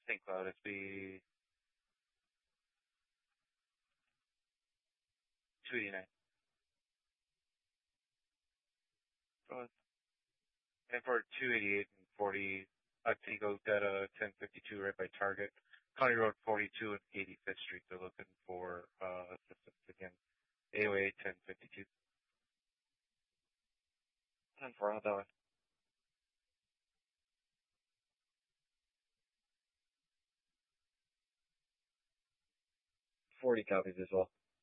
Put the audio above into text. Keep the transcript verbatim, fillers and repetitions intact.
Saint Cloud, S B two eighty-nine. Uh, and for two eighty-eight and forty, I think I've got a ten fifty-two right by Target. County Road forty-two and eighty-fifth Street. They're looking for uh, assistance again. A O A ten fifty-two. ten four, how that one? forty copies as well.